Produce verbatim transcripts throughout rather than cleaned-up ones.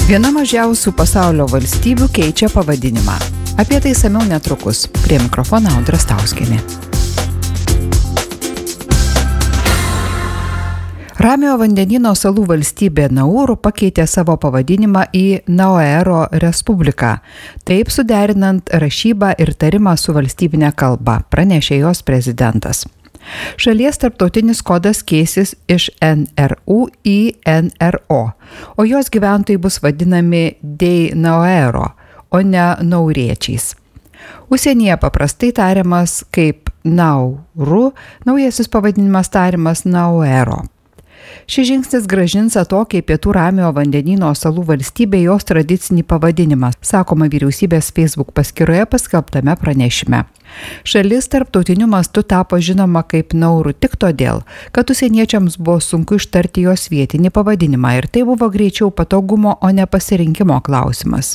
Viena mažiausių pasaulio valstybių keičia pavadinimą. Apie tai išsamiau netrukus. Prie mikrofono Audra Stauskienė. Ramiojo vandenyno salų valstybė Nauru pakeitė savo pavadinimą į Nauero Respubliką, taip suderinant rašybą ir tarimą su valstybinė kalba, pranešė jos prezidentas. Šalies tarptautinis kodas keisis iš N R U į N R O, o jos gyventojai bus vadinami Dei Nauero, o ne nauriečiais. Užsienyje paprastai tariamas kaip Nauru, naujasis pavadinimas tariamas Nauero. Šis žingsnis grąžins atokiai Pietų Ramiojo vandenyno salų valstybė jos tradicinį pavadinimą, sakoma vyriausybės Facebook paskyroje paskelbtame pranešime. Šalis tarptautiniu mastu tapo žinoma kaip Nauru tik todėl, kad užsieniečiams buvo sunku ištarti jos vietinį pavadinimą ir tai buvo greičiau patogumo, o ne pasirinkimo klausimas.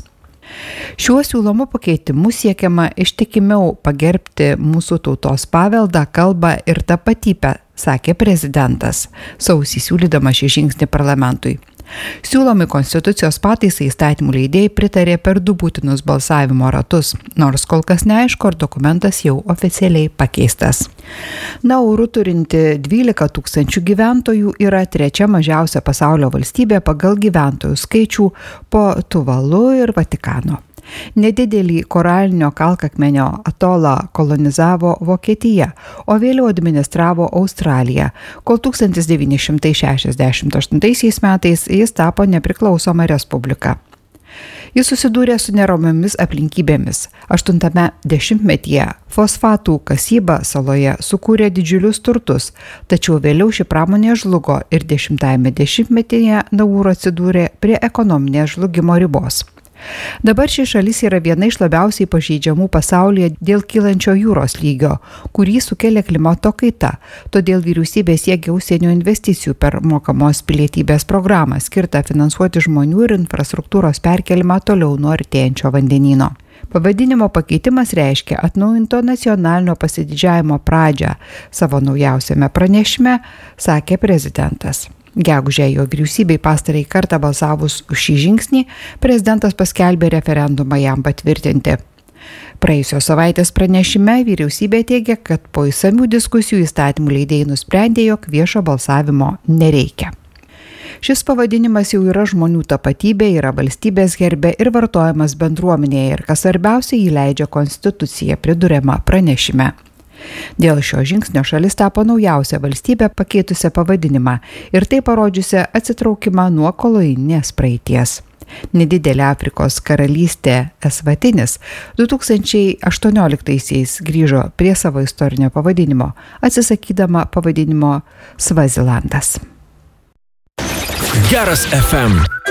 Šiuo siūlomu pakeitimu siekiama ištikimiau pagerbti mūsų tautos paveldą, kalbą ir tapatybę, sakė prezidentas, sausį siūlydamas šį žingsnį parlamentui. Siūlomi konstitucijos pataisai įstatymų leidėjai pritarė per du būtinus balsavimo ratus, nors kol kas neaišku, ar dokumentas jau oficialiai pakeistas. Nauru turinti dvylika tūkstančių gyventojų yra trečia mažiausia pasaulio valstybė pagal gyventojų skaičių po Tuvalu ir Vatikano. Nedidelį koralinio kalkakmenio atolą kolonizavo Vokietija, o vėliau administravo Australija, kol tūkstantis devyni šimtai šešiasdešimt aštuntaisiais metais jis tapo nepriklausoma respublika. Jis susidūrė su neramiomis aplinkybėmis. Aštuntame dešimtmetyje fosfatų kasyba saloje sukūrė didžiulius turtus, tačiau vėliau ši pramonė žlugo ir dešimtajame dešimtmetyje Nauru atsidūrė prie ekonominės žlugimo ribos. Dabar ši šalis yra viena iš labiausiai pažeidžiamų pasaulyje dėl kylančio jūros lygio, kurį sukelia klimato kaita, todėl vyriausybė siekia užsienio investicijų per mokamos pilietybės programą, skirtą finansuoti žmonių ir infrastruktūros perkelimą toliau nuo artėjančio vandenyno. Pavadinimo pakeitimas reiškia atnaujinto nacionalinio pasididžiavimo pradžią, savo naujausiame pranešime, sakė prezidentas. Gegužę jo vyriausybei pastarąjį kartą balsavus už šį žingsnį, prezidentas paskelbė referendumą jam patvirtinti. Praėjusios savaitės pranešime vyriausybė teigia, kad po išsamių diskusijų įstatymų leidėjai nusprendė, jog viešo balsavimo nereikia. Šis pavadinimas jau yra žmonių tapatybė, yra valstybės herbe ir vartojamas bendruomenėje ir, kas svarbiausia, jį leidžia konstitucija, priduriama pranešime. Dėl šio žingsnio šalis tapo naujausia valstybė pakeitusią pavadinimą ir tai parodžiusią atsitraukimą nuo kolonijinės praeities. Nedidelė Afrikos karalystė Esvatinis du tūkstančiai aštuonioliktaisiais grįžo prie savo istorinio pavadinimo, atsisakydama pavadinimo Svazilandas. Geras F M.